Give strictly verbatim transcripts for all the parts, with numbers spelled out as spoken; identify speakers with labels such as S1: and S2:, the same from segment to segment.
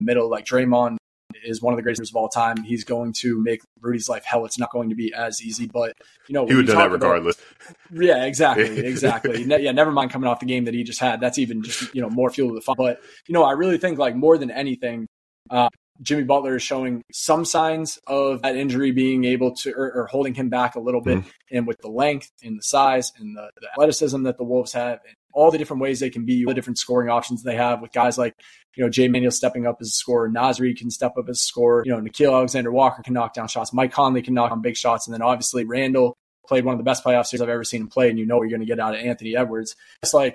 S1: middle. Like Draymond is one of the greatest of all time. He's going to make Rudy's life hell. It's not going to be as easy, but you know,
S2: he would have done that regardless.
S1: About, yeah, exactly. Exactly. ne- yeah. Never mind coming off the game that he just had. That's even just, you know, more fuel to the fire. But, you know, I really think like more than anything, uh, Jimmy Butler is showing some signs of that injury being able to, or, or holding him back a little bit. Mm-hmm. And with the length and the size and the, the athleticism that the Wolves have and all the different ways they can be, the different scoring options they have with guys like, you know, Jay Manuel stepping up as a scorer, Nasri can step up as a scorer, you know, Nickeil Alexander-Walker can knock down shots, Mike Conley can knock down big shots, and then obviously Randall played one of the best playoff series I've ever seen him play, and you know what you're going to get out of Anthony Edwards. It's like,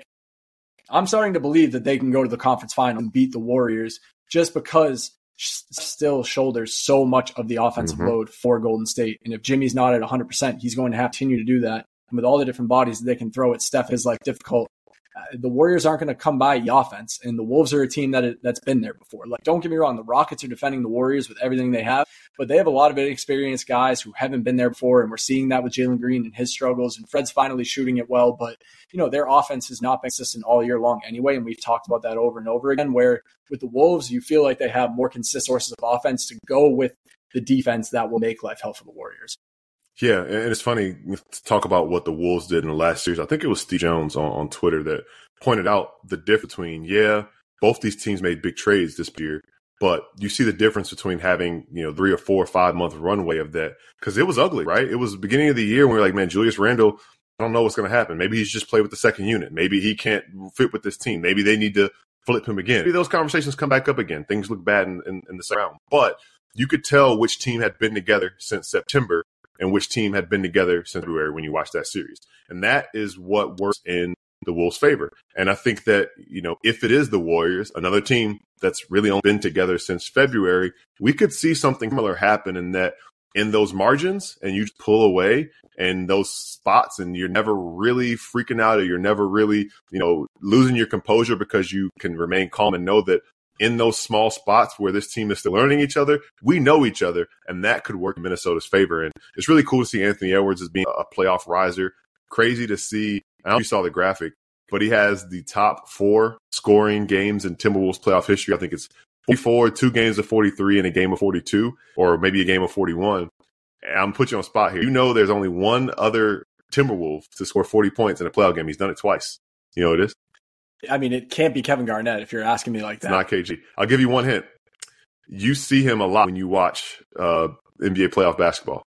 S1: I'm starting to believe that they can go to the conference final and beat the Warriors just because still shoulders so much of the offensive mm-hmm. load for Golden State. And if Jimmy's not at one hundred percent, he's going to have to continue to do that. And with all the different bodies that they can throw at Steph is like difficult. Uh, the Warriors aren't going to come by the offense, and the Wolves are a team that it, that's been there before. Like, don't get me wrong, the Rockets are defending the Warriors with everything they have, but they have a lot of inexperienced guys who haven't been there before, and we're seeing that with Jalen Green and his struggles, and Fred's finally shooting it well, but, you know, their offense has not been consistent all year long anyway, and we've talked about that over and over again, where with the Wolves, you feel like they have more consistent sources of offense to go with the defense that will make life hell for the Warriors.
S2: Yeah, and it's funny to talk about what the Wolves did in the last series. I think it was Steve Jones on, on Twitter that pointed out the difference between, yeah, both these teams made big trades this year, but you see the difference between having, you know, three or four or five month runway of that, because it was ugly, right? It was the beginning of the year when we were like, man, Julius Randle, I don't know what's going to happen. Maybe he's just played with the second unit. Maybe he can't fit with this team. Maybe they need to flip him again. Maybe those conversations come back up again. Things look bad in, in, in the second round. But you could tell which team had been together since September and which team had been together since February when you watch that series. And that is what works in the Wolves' favor. And I think that, you know, if it is the Warriors, another team that's really only been together since February, we could see something similar happen in that in those margins and you just pull away and those spots and you're never really freaking out or you're never really, you know, losing your composure because you can remain calm and know that in those small spots where this team is still learning each other, we know each other, and that could work in Minnesota's favor. And it's really cool to see Anthony Edwards as being a playoff riser. Crazy to see. I don't know if you saw the graphic, but he has the top four scoring games in Timberwolves playoff history. I think it's forty-four, two games of forty-three, and a game of forty-two, or maybe a game of forty-one. And I'm putting you on the spot here. You know there's only one other Timberwolf to score forty points in a playoff game. He's done it twice. You know what it is?
S1: I mean, it can't be Kevin Garnett if you're asking me like that.
S2: It's not K G. I'll give you one hint. You see him a lot when you watch uh, N B A playoff basketball.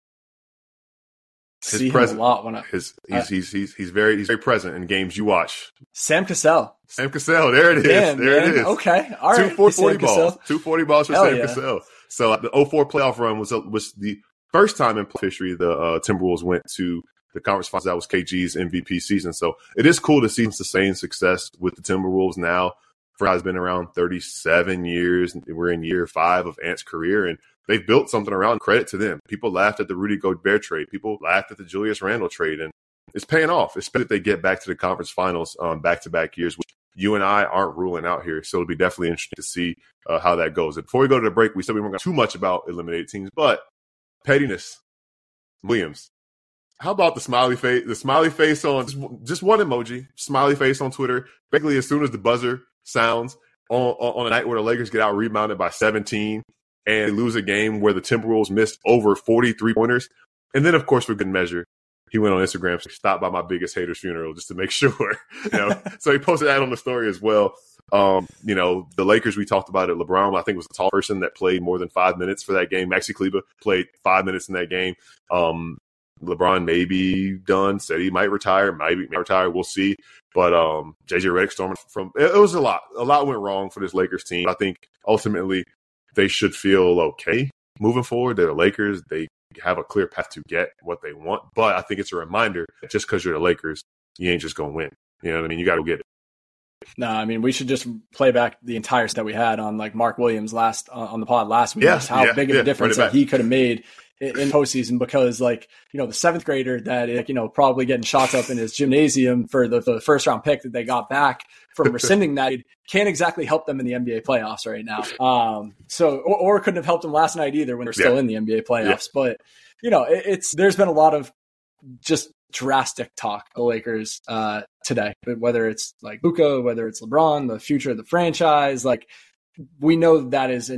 S2: His
S1: see
S2: present,
S1: him a lot when I,
S2: his, he's, he's he's he's very he's very present in games you watch.
S1: Sam Cassell.
S2: Sam Cassell. There it is.
S1: Damn,
S2: there
S1: man.
S2: it is.
S1: Okay. All right.
S2: Two four forty balls.
S1: Cassell.
S2: Two forty balls for
S1: Hell
S2: Sam
S1: yeah.
S2: Cassell. So the oh four playoff run was was the first time in history the uh, Timberwolves went to the conference finals. That was K G's M V P season. So it is cool to see him sustain success with the Timberwolves now. Fred has been around thirty-seven years. We're in year five of Ant's career, and they've built something around. Credit to them. People laughed at the Rudy Gobert trade. People laughed at the Julius Randle trade, and it's paying off, especially if they get back to the conference finals um, back-to-back years, which you and I aren't ruling out here. So it'll be definitely interesting to see uh, how that goes. And before we go to the break, we said we weren't going to talk too much about eliminated teams, but pettiness, Williams. How about the smiley face? The smiley face on just, just one emoji, smiley face on Twitter. Basically, as soon as the buzzer sounds on, on, on a night where the Lakers get out rebounded by seventeen and they lose a game where the Timberwolves missed over forty-three pointers. And then, of course, for good measure, he went on Instagram, stopped by my biggest hater's funeral just to make sure. You know, so he posted that on the story as well. Um, you know, the Lakers, we talked about it. LeBron, I think, was the tall person that played more than five minutes for that game. Maxi Kleber played five minutes in that game. Um, LeBron may be done, said he might retire, might, might retire. We'll see. But um, J J Redick storming from it, it was a lot. A lot went wrong for this Lakers team. I think ultimately they should feel okay moving forward. They're the Lakers. They have a clear path to get what they want. But I think it's a reminder that just because you're the Lakers, you ain't just going to win. You know what I mean? You got to get it.
S1: No, I mean, we should just play back the entire set we had on like Mark Williams last uh, on the pod last week.
S2: Yeah,
S1: just how
S2: yeah,
S1: big of
S2: yeah,
S1: a difference that he could have made in, in postseason, because like, you know, the seventh grader that, you know, probably getting shots up in his gymnasium for the, the first round pick that they got back from rescinding that can't exactly help them in the N B A playoffs right now. Um, so, or, or couldn't have helped them last night either when they're still yeah. in the N B A playoffs. Yeah. But, you know, it, it's, there's been a lot of just drastic talk the Lakers uh today, but whether it's like Luka, whether it's LeBron, the future of the franchise, like we know that is an